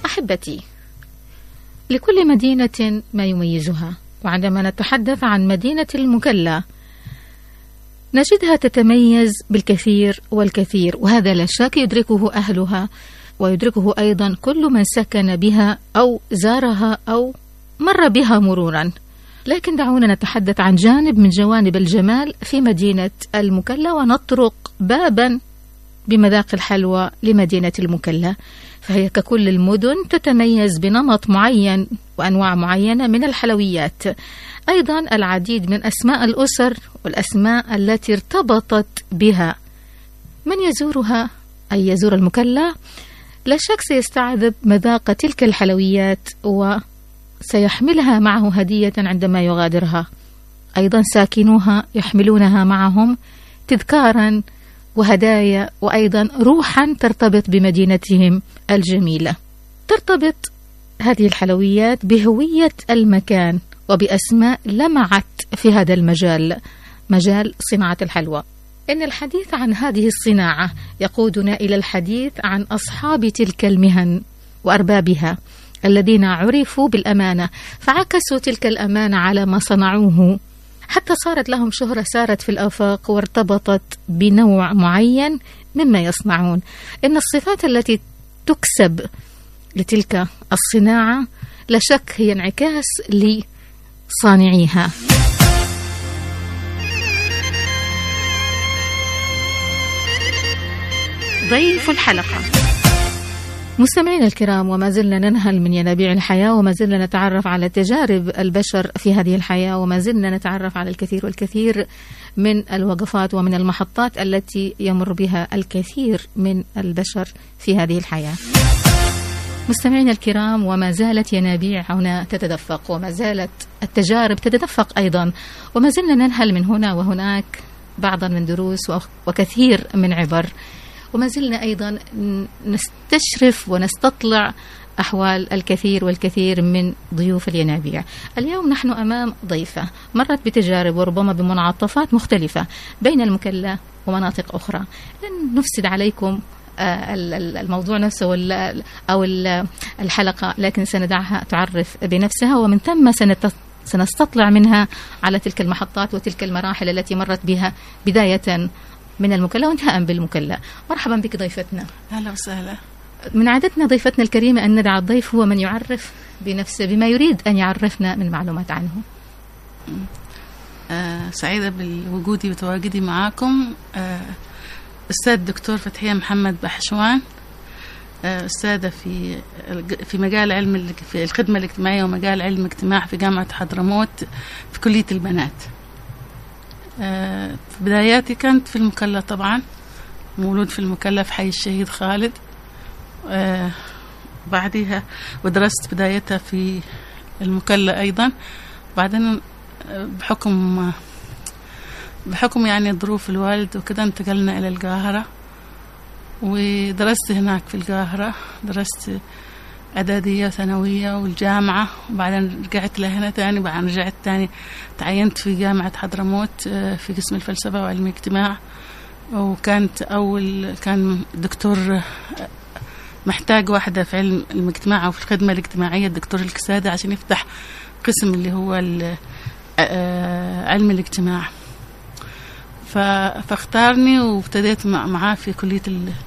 أحبتي، لكل مدينة ما يميزها، وعندما نتحدث عن مدينة المكلا نجدها تتميز بالكثير والكثير، وهذا لا شك يدركه أهلها ويدركه أيضا كل من سكن بها أو زارها أو مر بها مرورا. لكن دعونا نتحدث عن جانب من جوانب الجمال في مدينة المكلا، ونطرق بابا بمذاق الحلوى لمدينة المكلا. فهي ككل المدن تتميز بنمط معين وأنواع معينة من الحلويات، أيضا العديد من أسماء الأسر والأسماء التي ارتبطت بها. من يزورها أي يزور المكلا لا شك سيستعذب مذاق تلك الحلويات وسيحملها معه هدية عندما يغادرها. أيضا ساكنوها يحملونها معهم تذكارا وهدايا، وأيضا روحا ترتبط بمدينتهم الجميلة. ترتبط هذه الحلويات بهوية المكان وبأسماء لمعت في هذا المجال، مجال صناعة الحلوى. إن الحديث عن هذه الصناعة يقودنا إلى الحديث أصحاب أصحاب تلك المهن وأربابها الذين عرفوا بالأمانة، فعكسوا تلك الأمانة على ما صنعوه حتى صارت لهم شهرة سارت في الآفاق وارتبطت بنوع معين مما يصنعون. إن الصفات التي تكسب لتلك الصناعة لا شك هي انعكاس لصانعيها. ضيف الحلقة مستمعينا الكرام، وما زلنا ننهل من ينابيع الحياة، وما زلنا نتعرف على تجارب البشر في هذه الحياة، وما زلنا نتعرف على الكثير والكثير من الوقفات ومن المحطات التي يمر بها الكثير من البشر في هذه الحياة. مستمعينا الكرام، وما زالت ينابيع هنا تتدفق، وما زالت التجارب تتدفق أيضا، وما زلنا ننهل من هنا وهناك بعضا من دروس وكثير من عبر، وما زلنا أيضا نستشرف ونستطلع أحوال الكثير والكثير من ضيوف الينابيع. اليوم نحن أمام ضيفة مرت بتجارب وربما بمنعطفات مختلفة بين المكلا ومناطق أخرى. لن نفسد عليكم الموضوع نفسه أو الحلقة، لكن سندعها تعرف بنفسها، ومن ثم سنستطلع منها على تلك المحطات وتلك المراحل التي مرت بها بداية من المكلا وانتهاء بالمكلا. مرحبا بك ضيفتنا. أهلا وسهلا. من عادتنا ضيفتنا الكريمة أن ندعى الضيف هو من يعرف بنفسه بما يريد أن يعرفنا من معلومات عنه. سعيدة بوجودي وتواجدي معاكم. أستاذ دكتور فتحية محمد بحشوان، أستاذة في مجال علم في الخدمة الاجتماعية ومجال علم الاجتماع في جامعة حضرموت في كلية البنات. في بداياتي كانت في المكلا، طبعا مولود في المكلا في حي الشهيد خالد. بعدها ودرست بدايتها في المكلا أيضا. بعدين بحكم يعني ظروف الوالد وكذا انتقلنا إلى القاهرة، ودرست هناك في القاهرة، درست إعدادية وثانوية والجامعة، وبعدين رجعت لهنا تاني. بعدين رجعت تاني تعينت في جامعة حضرموت في قسم الفلسفة وعلم الاجتماع، وكانت كان دكتور محتاج واحدة في علم الاجتماع وفي الخدمة الاجتماعية، الدكتور الكسادة، عشان يفتح قسم اللي هو علم الاجتماع. فاختارني وابتديت معاه في كلية